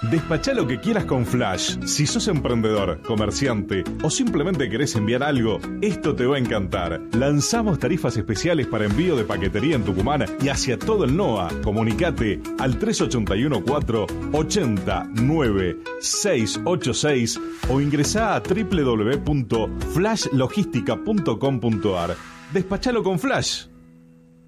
Despachá lo que quieras con Flash. Si sos emprendedor, comerciante o simplemente querés enviar algo, esto te va a encantar. Lanzamos tarifas especiales para envío de paquetería en Tucumán y hacia todo el NOA. Comunicate al 381 4 80 9 686 o ingresá a www.flashlogística.com.ar. Despachalo con Flash.